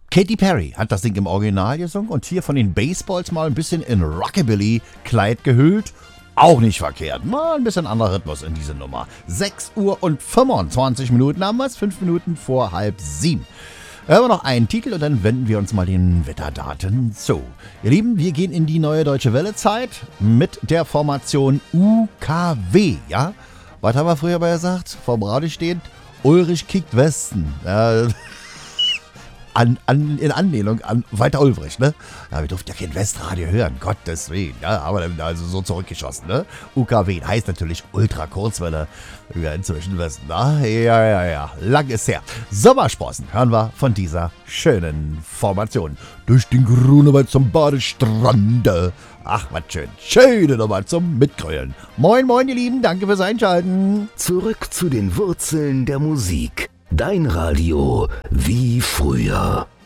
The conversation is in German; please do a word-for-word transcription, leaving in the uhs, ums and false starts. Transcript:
Katy Perry hat das Ding im Original gesungen und hier von den Baseballs mal ein bisschen in Rockabilly-Kleid gehüllt. Auch nicht verkehrt. Mal ein bisschen anderer Rhythmus in diese Nummer. sechs Uhr und fünfundzwanzig Minuten haben wir es. fünf Minuten vor halb sieben. Hören wir noch einen Titel und dann wenden wir uns mal den Wetterdaten zu. Ihr Lieben, wir gehen in die neue Deutsche Welle-Zeit mit der Formation U K W. Ja? Was haben wir früher mal gesagt? Vorm Radio stehend. Ulrich kickt Westen. Ja, An, an, in Anlehnung an Walter Ulbricht, ne? Ja, wir durften ja kein Westradio hören, Gottes Willen. Ja, aber dann also so zurückgeschossen, ne? U K W heißt natürlich Ultra-Kurzwelle, wie wir inzwischen wissen. Na, ja, ja, ja, lang ist her. Sommersprossen hören wir von dieser schönen Formation. Durch den Grunewald zum Badestrande. Ach, was schön. Schöne Nummer zum Mitgrölen. Moin, moin, ihr Lieben, danke fürs Einschalten. Zurück zu den Wurzeln der Musik. Dein Radio wie früher.